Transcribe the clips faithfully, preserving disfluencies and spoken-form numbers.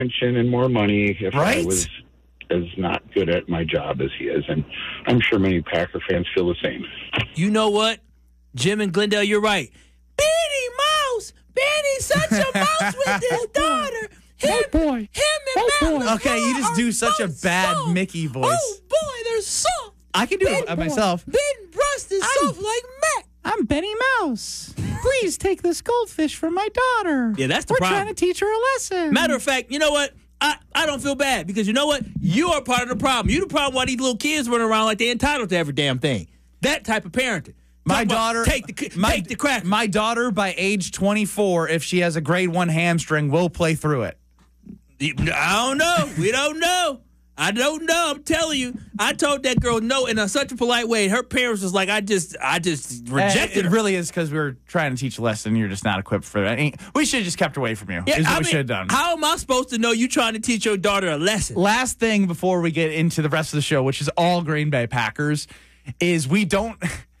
attention and more money if right? I was as not good at my job as he is. And I'm sure many Packer fans feel the same. You know what? Jim and Glendale, you're right. Benny Mouse! Benny's such a mouse with his daughter. Him, oh, boy. Him and oh, Matt Okay, you just do such a bad soft. Mickey voice. Oh, boy, they're soft. I can do Ben, it uh, myself. Ben Brust is I'm- soft like Matt. I'm Benny Mouse. Please take this goldfish from my daughter. Yeah, that's the We're problem. trying to teach her a lesson. Matter of fact, you know what? I, I don't feel bad because you know what? You are part of the problem. You the problem why these little kids running around like they're entitled to every damn thing. That type of parenting. My Talk about daughter, take the my, take the crack. My daughter, by age twenty-four, if she has a grade one hamstring, will play through it. I don't know. We don't know. I don't know. I'm telling you. I told that girl no in a, such a polite way. Her parents was like, I just, I just rejected It her. really is because we were trying to teach a lesson. You're just not equipped for that. We should have just kept away from you. Yeah, is what I we mean, should have done. How am I supposed to know you trying to teach your daughter a lesson? Last thing before we get into the rest of the show, which is all Green Bay Packers, is we don't.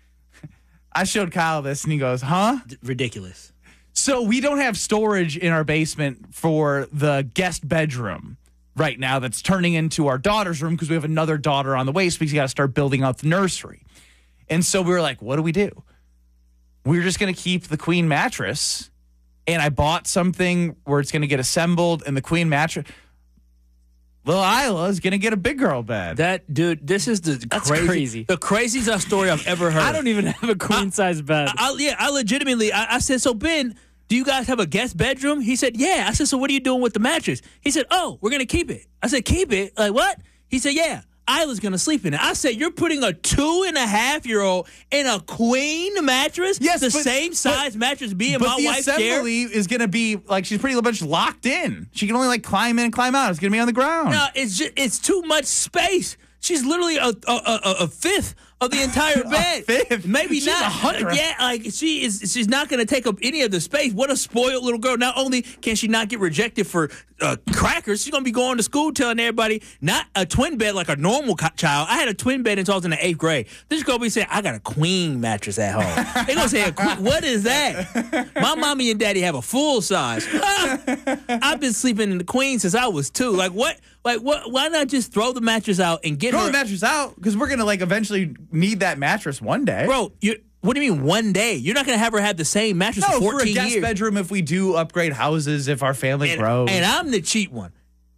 I showed Kyle this and he goes, huh? Ridiculous. So we don't have storage in our basement for the guest bedroom right now that's turning into our daughter's room because we have another daughter on the way, so we got to start building out the nursery. And so we were like, what do we do? We're just going to keep the queen mattress, and I bought something where it's going to get assembled, and the queen mattress, little Isla is going to get a big girl bed. That dude, this is the That's crazy, crazy. the craziest story I've ever heard. I don't even have a queen size bed. I, I, yeah, I legitimately, I, I said, so Ben, do you guys have a guest bedroom? He said, yeah. I said, so what are you doing with the mattress? He said, oh, we're going to keep it. I said, keep it? Like, what? He said, yeah, Isla's going to sleep in it. I said, you're putting a two and a half year old in a queen mattress? Yes, the but- same size but- mattress being But my the wife's chair? assembly is going to be like she's pretty much locked in. She can only like climb in and climb out. It's going to be on the ground. No, it's just, it's too much space. She's literally a a, a, a fifth of the entire bed. fifth? Maybe She's not. a hundredth. Yeah, like she is. She's not going to take up any of the space. What a spoiled little girl. Not only can she not get rejected for uh, crackers, she's going to be going to school telling everybody not a twin bed like a normal co- child. I had a twin bed until I was in the eighth grade. This girl be saying, "I got a queen mattress at home." They gonna say, a queen, "What is that?" My mommy and daddy have a full size. I've been sleeping in the queen since I was two. Like what? Like what? Why not just throw the mattress out and get Throw her? the mattress out because we're going to like eventually need that mattress one day. Bro, you. What do you mean one day? You're not going to have her have the same mattress no, for for a fourteen guest years. bedroom if we do upgrade houses, if our family and, grows. and I'm the cheap one.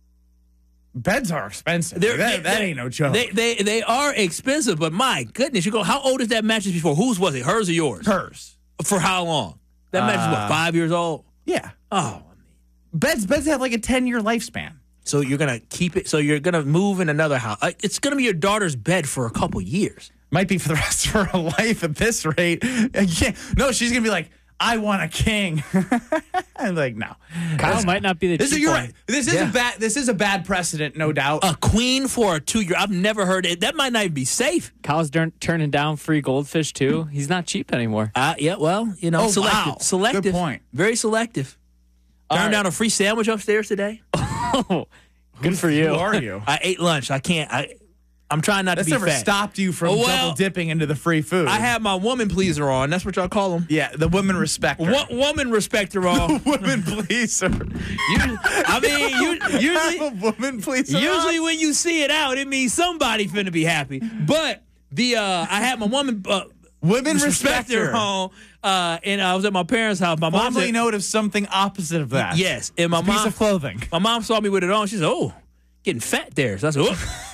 Beds are expensive. They're- that, they- that they- ain't no joke. They, they they are expensive, but my goodness, you go. How old is that mattress before? Whose was it? Hers or yours? Hers. For how long? That mattress is Uh, what, five years old? Yeah. Oh, Beds beds have like a ten-year lifespan. so you're gonna keep it? So you're gonna move in another house? Uh, It's gonna be your daughter's bed for a couple years. Might be for the rest of her life at this rate. Yeah. No, she's going to be like, I want a king. I'm like, no. Kyle might not be the This is cheap you're one. right. This is Yeah. a bad this is a bad precedent, no doubt. A queen for a two year? I've never heard it. That might not even be safe. Kyle's turn, turning down free goldfish too. He's not cheap anymore. Uh, yeah, well, you know, Oh, selective. wow. Selective. Good point. Very selective. All Turned right. down a free sandwich upstairs today. Oh, good for you. Who are you? I ate lunch. I can't. I, I'm trying not That's to be never fat. stopped you from Oh, well, double dipping into the free food. I have my woman pleaser on. That's what y'all call them. Yeah, the women respect her. Wo- woman respecter on. Woman pleaser. Usually, I mean, you, usually, a woman pleaser. usually when you see it out, it means somebody finna be happy. But the uh, I had my woman uh, women respect respecter her. on, uh, and I was at my parents' house. My mom Formerly said, known as something opposite of that. yes, and my It's a piece mom of clothing. My mom saw me with it on. She said, "Oh, getting fat there." So I said, "Oh."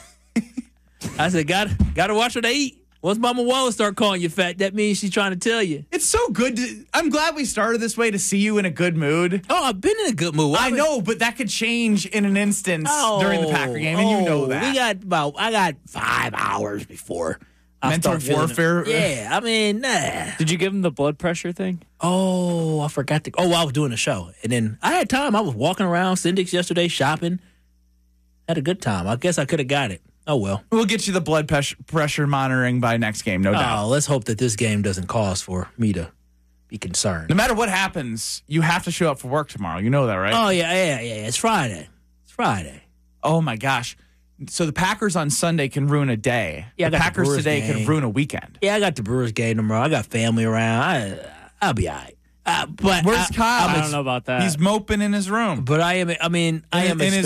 I said, "Got got to watch what they eat." Once Mama Wallace start calling you fat, that means she's trying to tell you. It's so good. To, I'm glad we started this way to see you in a good mood. Oh, I've been in a good mood. I I've been- know, but that could change in an instance Oh, during the Packer game, and you know oh, that. We got about I got five hours before I Mental start feeling it. warfare? Yeah, I mean, nah. Did you give him the blood pressure thing? Oh, I forgot to. Oh, well, I was doing a show, and then I had time. I was walking around Syndic's yesterday, shopping. Had a good time. I guess I could have got it. Oh well. We'll get you the blood pres- pressure monitoring by next game, no doubt. Oh, let's hope that this game doesn't cause for me to be concerned. No matter what happens, you have to show up for work tomorrow. You know that, right? Oh yeah, yeah, yeah. It's Friday. It's Friday. Oh my gosh. So the Packers on Sunday can ruin a day. Yeah, I the got the Packers Brewers today game. can ruin a weekend. Yeah, I got the Brewers game tomorrow. I got family around. I, I'll be all right. Uh, but Where's I, Kyle? I don't know about that. He's moping in his room. But I am. I mean, I In- am in his